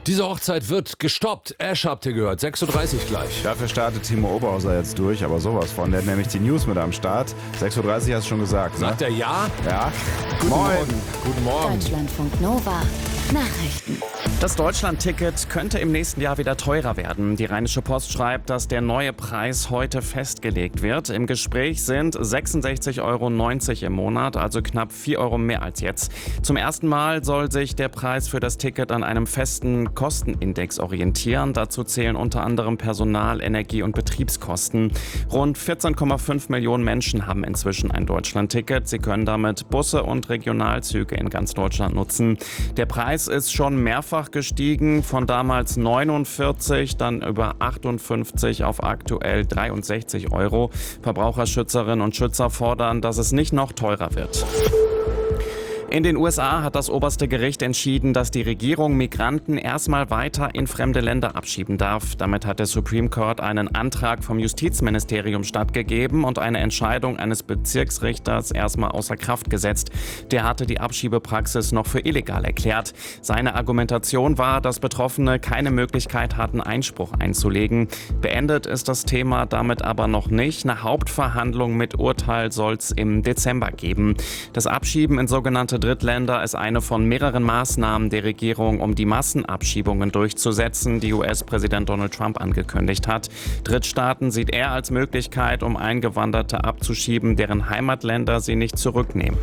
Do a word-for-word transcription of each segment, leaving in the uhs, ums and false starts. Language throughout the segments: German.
Diese Hochzeit wird gestoppt. Ash habt ihr gehört, sechs Uhr dreißig gleich. Dafür startet Timo Oberhauser jetzt durch, aber sowas von. Der hat nämlich die News mit am Start. sechs Uhr dreißig hast du schon gesagt, Sagt ne? er ja? Ja. Guten Moin. Morgen. Guten Morgen. Deutschlandfunk Nova. Nachrichten. Das Deutschland-Ticket könnte im nächsten Jahr wieder teurer werden. Die Rheinische Post schreibt, dass der neue Preis heute festgelegt wird. Im Gespräch sind sechsundsechzig Euro neunzig im Monat, also knapp vier Euro mehr als jetzt. Zum ersten Mal soll sich der Preis für das Ticket an einem festen Kostenindex orientieren. Dazu zählen unter anderem Personal-, Energie- und Betriebskosten. Rund vierzehn Komma fünf Millionen Menschen haben inzwischen ein Deutschland-Ticket. Sie können damit Busse und Regionalzüge in ganz Deutschland nutzen. Der Preis ist schon mehrfach gestiegen, von damals neunundvierzig, dann über achtundfünfzig auf aktuell dreiundsechzig Euro. Verbraucherschützerinnen und Schützer fordern, dass es nicht noch teurer wird. In den U S A hat das oberste Gericht entschieden, dass die Regierung Migranten erstmal weiter in fremde Länder abschieben darf. Damit hat der Supreme Court einen Antrag vom Justizministerium stattgegeben und eine Entscheidung eines Bezirksrichters erstmal außer Kraft gesetzt. Der hatte die Abschiebepraxis noch für illegal erklärt. Seine Argumentation war, dass Betroffene keine Möglichkeit hatten, Einspruch einzulegen. Beendet ist das Thema damit aber noch nicht. Eine Hauptverhandlung mit Urteil soll es im Dezember geben. Das Abschieben in sogenannte Drittländer ist eine von mehreren Maßnahmen der Regierung, um die Massenabschiebungen durchzusetzen, die U S-Präsident Donald Trump angekündigt hat. Drittstaaten sieht er als Möglichkeit, um Eingewanderte abzuschieben, deren Heimatländer sie nicht zurücknehmen.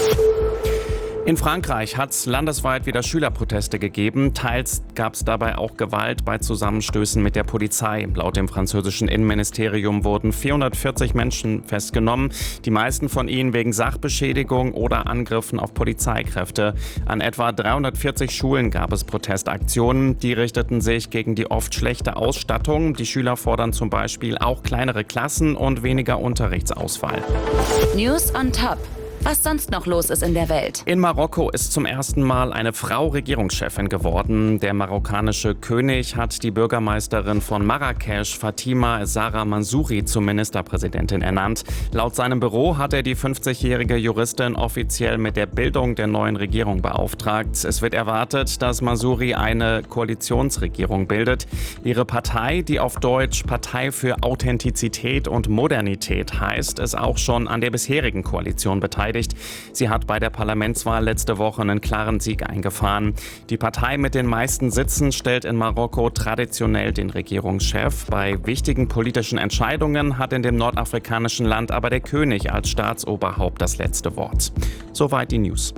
In Frankreich hat es landesweit wieder Schülerproteste gegeben. Teils gab es dabei auch Gewalt bei Zusammenstößen mit der Polizei. Laut dem französischen Innenministerium wurden vierhundertvierzig Menschen festgenommen. Die meisten von ihnen wegen Sachbeschädigung oder Angriffen auf Polizeikräfte. An etwa dreihundertvierzig Schulen gab es Protestaktionen. Die richteten sich gegen die oft schlechte Ausstattung. Die Schüler fordern zum Beispiel auch kleinere Klassen und weniger Unterrichtsausfall. News on Top. Was sonst noch los ist in der Welt. In Marokko ist zum ersten Mal eine Frau Regierungschefin geworden. Der marokkanische König hat die Bürgermeisterin von Marrakesch, Fatima Zahra Mansouri, zum Ministerpräsidentin ernannt. Laut seinem Büro hat er die fünfzigjährige Juristin offiziell mit der Bildung der neuen Regierung beauftragt. Es wird erwartet, dass Mansouri eine Koalitionsregierung bildet. Ihre Partei, die auf Deutsch Partei für Authentizität und Modernität heißt, ist auch schon an der bisherigen Koalition beteiligt. Sie hat bei der Parlamentswahl letzte Woche einen klaren Sieg eingefahren. Die Partei mit den meisten Sitzen stellt in Marokko traditionell den Regierungschef. Bei wichtigen politischen Entscheidungen hat in dem nordafrikanischen Land aber der König als Staatsoberhaupt das letzte Wort. Soweit die News.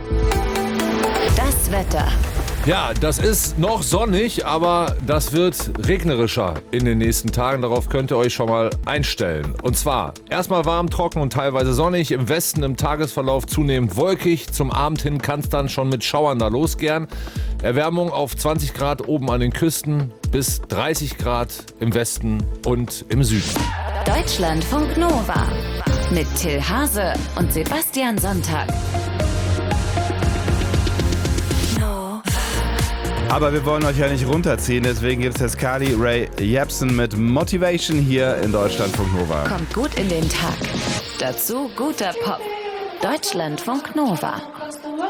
Das Wetter. Ja, das ist noch sonnig, aber das wird regnerischer in den nächsten Tagen. Darauf könnt ihr euch schon mal einstellen. Und zwar erstmal warm, trocken und teilweise sonnig. Im Westen im Tagesverlauf zunehmend wolkig. Zum Abend hin kann es dann schon mit Schauern da losgehen. Erwärmung auf zwanzig Grad oben an den Küsten bis dreißig Grad im Westen und im Süden. Deutschlandfunk Nova. Mit Till Hase und Sebastian Sonntag. Aber wir wollen euch ja nicht runterziehen, deswegen gibt es jetzt Carly Rae Jepsen mit Motivation hier in Deutschlandfunk Nova. Kommt gut in den Tag. Dazu guter Pop. Deutschlandfunk Nova.